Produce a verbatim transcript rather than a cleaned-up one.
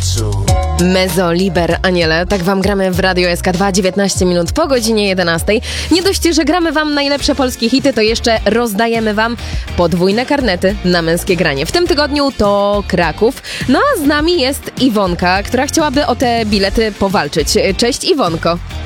powietrzu. Mezzo Liber Aniele, tak wam gramy w Radio S K dwa, dziewiętnaście minut po godzinie jedenastej. Nie dość, że gramy wam najlepsze polskie hity, to jeszcze rozdajemy wam podwójne karnety na męskie granie. W tym tygodniu to Kraków. No a z nami jest Iwonka, która chciałaby o te bilety powalczyć. Cześć Iwonko.